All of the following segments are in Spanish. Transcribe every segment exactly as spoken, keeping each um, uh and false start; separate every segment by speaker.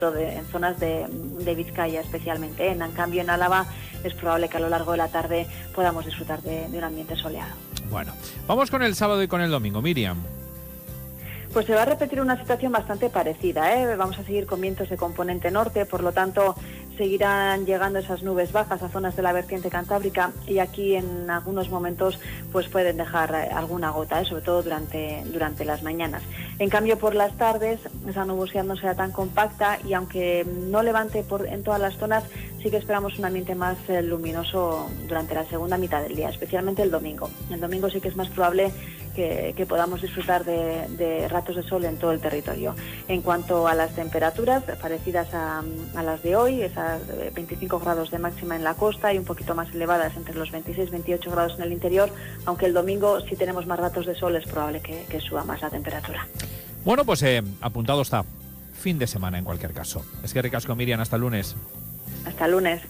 Speaker 1: De, en zonas de, de Vizcaya especialmente. En, en cambio, en Álava es probable que a lo largo de la tarde podamos disfrutar de, de un ambiente soleado.
Speaker 2: Bueno, vamos con el sábado y con el domingo, Miriam.
Speaker 1: Pues se va a repetir una situación bastante parecida, ¿eh? Vamos a seguir con vientos de componente norte, por lo tanto seguirán llegando esas nubes bajas a zonas de la vertiente cantábrica y aquí en algunos momentos pues pueden dejar alguna gota, ¿eh? Sobre todo durante, durante las mañanas. En cambio, por las tardes esa nubosidad no será tan compacta y aunque no levante por, en todas las zonas, sí que esperamos un ambiente más eh, luminoso durante la segunda mitad del día, especialmente el domingo. El domingo sí que es más probable que, que podamos disfrutar de, de ratos de sol en todo el territorio. En cuanto a las temperaturas, parecidas a, a las de hoy, esas veinticinco grados de máxima en la costa y un poquito más elevadas entre los veintiséis y veintiocho grados en el interior, aunque el domingo, si tenemos más ratos de sol, es probable que, que suba más la temperatura.
Speaker 2: Bueno, pues eh, apuntado está. Fin de semana en cualquier caso. Es que ricasco, Miriam, hasta el lunes.
Speaker 1: Hasta el lunes.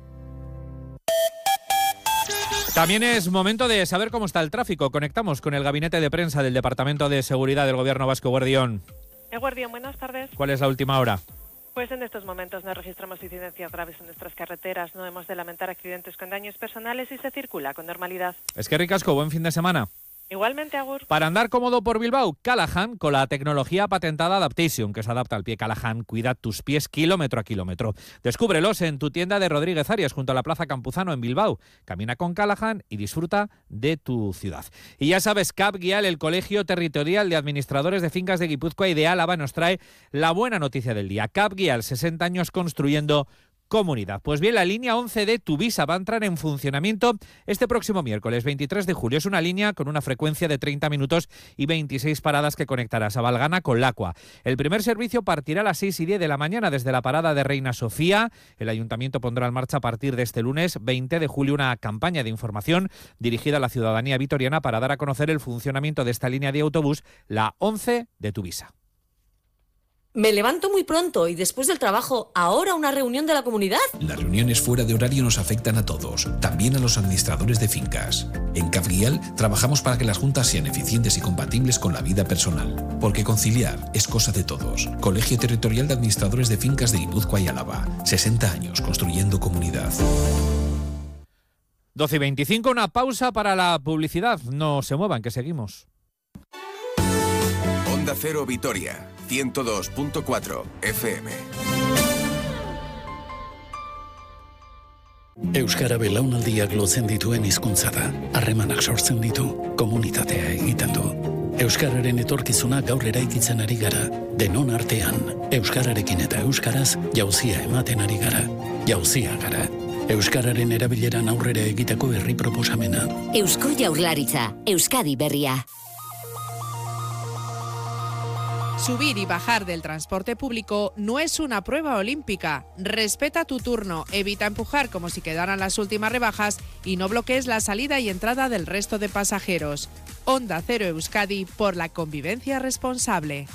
Speaker 2: También es momento de saber cómo está el tráfico. Conectamos con el gabinete de prensa del Departamento de Seguridad del Gobierno Vasco. Guardión.
Speaker 3: Guardión, buenas tardes.
Speaker 2: ¿Cuál es la última hora?
Speaker 3: Pues en estos momentos no registramos incidencias graves en nuestras carreteras, no hemos de lamentar accidentes con daños personales y se circula con normalidad.
Speaker 2: Es que ricasco, buen fin de semana.
Speaker 3: Igualmente, Agur.
Speaker 2: Para andar cómodo por Bilbao, Callahan, con la tecnología patentada Adaptation, que se adapta al pie. Callahan, cuida tus pies kilómetro a kilómetro. Descúbrelos en tu tienda de Rodríguez Arias, junto a la Plaza Campuzano en Bilbao. Camina con Callahan y disfruta de tu ciudad. Y ya sabes, Capguial, el Colegio Territorial de Administradores de Fincas de Guipúzcoa y de Álava, nos trae la buena noticia del día. Capguial, sesenta años construyendo comunidad. Pues bien, la línea once de Tuvisa va a entrar en funcionamiento este próximo miércoles veintitrés de julio. Es una línea con una frecuencia de treinta minutos y veintiséis paradas que conectará Sabalgana con Lacua. El primer servicio partirá a las seis y diez de la mañana desde la parada de Reina Sofía. El Ayuntamiento pondrá en marcha a partir de este lunes veinte de julio una campaña de información dirigida a la ciudadanía vitoriana para dar a conocer el funcionamiento de esta línea de autobús, la once de Tuvisa.
Speaker 4: Me levanto muy pronto y después del trabajo, ¿ahora una reunión de la comunidad?
Speaker 5: Las reuniones fuera de horario nos afectan a todos, también a los administradores de fincas. En Capguial trabajamos para que las juntas sean eficientes y compatibles con la vida personal, porque conciliar es cosa de todos. Colegio Territorial de Administradores de Fincas de Guipúzcoa y Álava. sesenta años construyendo comunidad.
Speaker 2: doce y veinticinco, una pausa para la publicidad. No se muevan, que seguimos.
Speaker 6: Onda Cero Vitoria, ciento dos punto cuatro F M.
Speaker 7: Euskara belaunaldiak lotzen dituen hizkuntza da. Harremanak sortzen ditu, komunitatea egiten du. Euskararen etorkizuna gaur eraikitzen ari gara. Denon artean, euskararekin eta euskaraz jauzia ematen ari gara. Jauzia gara. Euskararen erabileran aurrera egiteko herri proposamena.
Speaker 8: Eusko Jaurlaritza, Euskadi berria.
Speaker 9: Subir y bajar del transporte público no es una prueba olímpica. Respeta tu turno, evita empujar como si quedaran las últimas rebajas y no bloquees la salida y entrada del resto de pasajeros. Onda Cero Euskadi, por la convivencia responsable.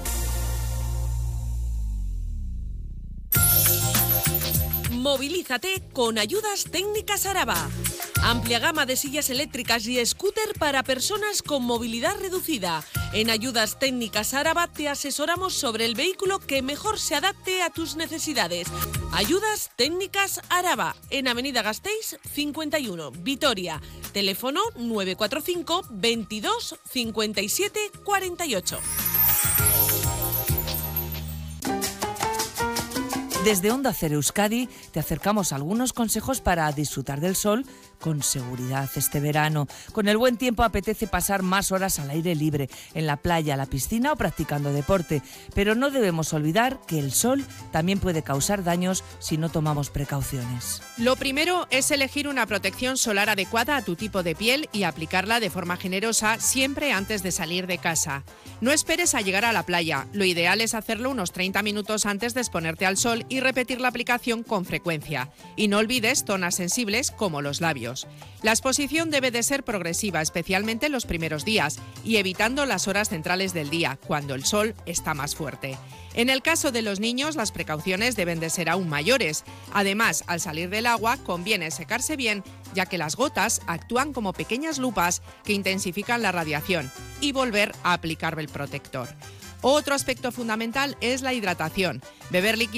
Speaker 10: Movilízate con Ayudas Técnicas Araba. Amplia gama de sillas eléctricas y scooter para personas con movilidad reducida. En Ayudas Técnicas Araba te asesoramos sobre el vehículo que mejor se adapte a tus necesidades. Ayudas Técnicas Araba, en Avenida Gasteiz cincuenta y uno, Vitoria. Teléfono nueve cuatro cinco, veintidós, cincuenta y siete, cuarenta y ocho.
Speaker 11: Desde Onda Cero Euskadi te acercamos algunos consejos para disfrutar del sol con seguridad este verano. Con el buen tiempo apetece pasar más horas al aire libre, en la playa, la piscina o practicando deporte. Pero no debemos olvidar que el sol también puede causar daños si no tomamos precauciones.
Speaker 9: Lo primero es elegir una protección solar adecuada a tu tipo de piel y aplicarla de forma generosa siempre antes de salir de casa. No esperes a llegar a la playa. Lo ideal es hacerlo unos treinta minutos antes de exponerte al sol y repetir la aplicación con frecuencia. Y no olvides zonas sensibles como los labios. La exposición debe de ser progresiva, especialmente en los primeros días, y evitando las horas centrales del día, cuando el sol está más fuerte. En el caso de los niños, las precauciones deben de ser aún mayores. Además, al salir del agua, conviene secarse bien, ya que las gotas actúan como pequeñas lupas que intensifican la radiación, y volver a aplicar el protector. Otro aspecto fundamental es la hidratación. Beber líquidos